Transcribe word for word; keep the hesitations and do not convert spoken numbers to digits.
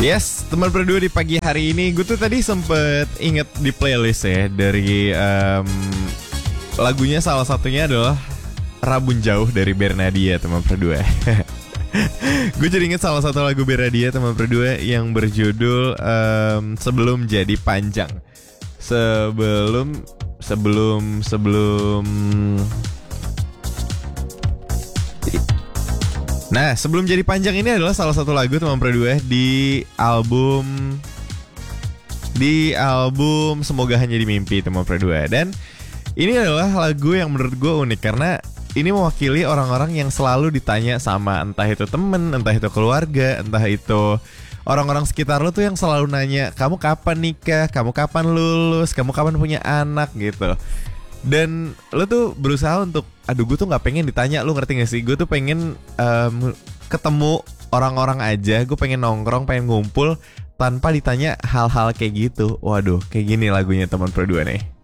Yes, teman berdua di pagi hari ini. Gue tuh tadi sempet inget di playlist ya. Dari um, lagunya salah satunya adalah Rabun Jauh dari Bernadia, teman berdua. Gue jadi inget salah satu lagu Bernadia, teman berdua, yang berjudul um, Sebelum Jadi Panjang. Sebelum Sebelum Sebelum Nah, Sebelum Jadi Panjang ini adalah salah satu lagu, teman berdua, di album Di album Semoga Hanya di Mimpi, teman berdua. Dan ini adalah lagu yang menurut gue unik karena ini mewakili orang-orang yang selalu ditanya sama entah itu temen, entah itu keluarga, entah itu orang-orang sekitar lo tuh yang selalu nanya, kamu kapan nikah, kamu kapan lulus, kamu kapan punya anak gitu. Dan lo tuh berusaha untuk, aduh gue tuh gak pengen ditanya, lo ngerti gak sih? Gue tuh pengen um, ketemu orang-orang aja, gue pengen nongkrong, pengen ngumpul tanpa ditanya hal-hal kayak gitu. Waduh, kayak gini lagunya teman berdua nih.